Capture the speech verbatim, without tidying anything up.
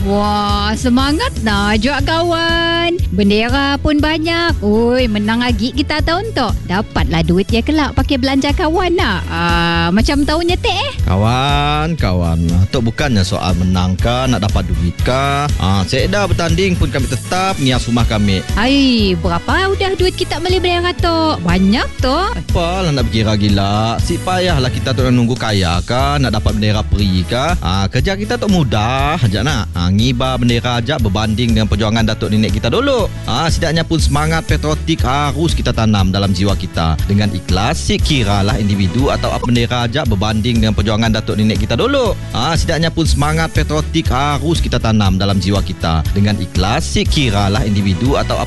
Wah, semangat nak juga kawan. Bendera pun banyak. Oi, menang lagi kita tahun tu. Dapatlah duit dia kelak pakai belanja kawan nak. Ah, macam tahun nyetek eh. Kawan, kawan. Tok bukannya soal menang ke, nak dapat duit ke. Ah, seeda bertanding pun kami tetap niat rumah kami. Hai, berapa udah duit kita beli bendera tu? Banyak tu. Apalah nak berkira gila. Si payahlah kita tu nak nunggu kaya ke, nak dapat bendera peri ke. Ah, kerja kita tu mudah aja nak. Ah, ngibar bendera aja berbanding dengan perjuangan datuk nenek kita dulu. Ah, setidaknya pun semangat patriotik harus kita tanam dalam jiwa kita. Dengan ikhlas, kiralah individu atau bendera aja berbanding dengan perjuangan datuk nenek kita dulu. Ah, setidaknya pun semangat patriotik harus kita tanam dalam jiwa kita. Dengan ikhlas, kiralah individu atau